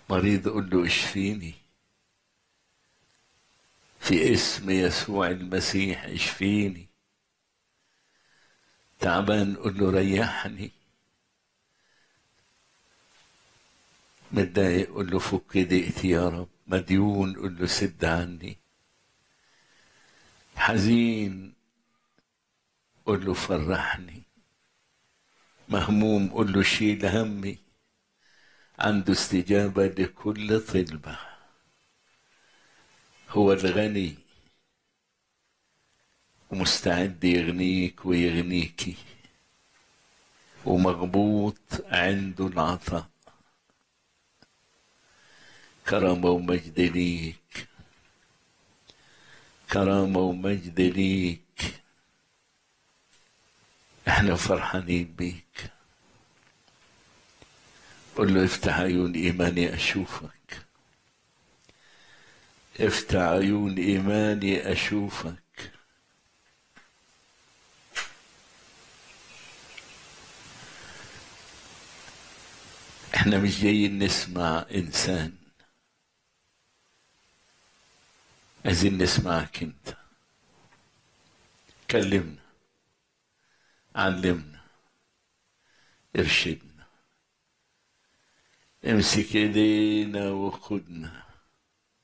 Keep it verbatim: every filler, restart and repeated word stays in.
مريض قل له اشفيني في اسم يسوع المسيح، اشفيني. تعبان قل له ريحني. متضايق قل له فك ضيقتي يا رب. مديون قل له سد عني. حزين قل له فرحني. مهموم قل له شيل همي. عنده استجابة لكل طلبة. هو الغني ومستعد يغنيك ويغنيكي، ومغبوط عنده العطاء. كرامة ومجد ليك، كرامة ومجد ليك. احنا فرحانين بيك. قل له افتح عيون ايماني اشوفك، افتح عيون ايماني اشوفك. احنا مش جايين نسمع انسان، عايزين نسمعك انت. كلمنا، علمنا، ارشدنا، امسك ايدينا وخدنا.